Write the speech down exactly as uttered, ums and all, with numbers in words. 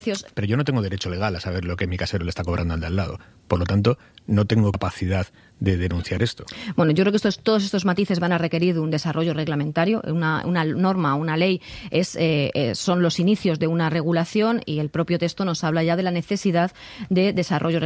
Pero yo no tengo derecho legal a saber lo que mi casero le está cobrando al de al lado. Por lo tanto, no tengo capacidad de denunciar esto. Bueno, yo creo que estos, todos estos matices van a requerir de un desarrollo reglamentario. Una, una norma, una ley, es, eh, eh, son los inicios de una regulación y el propio texto nos habla ya de la necesidad de desarrollo reglamentario.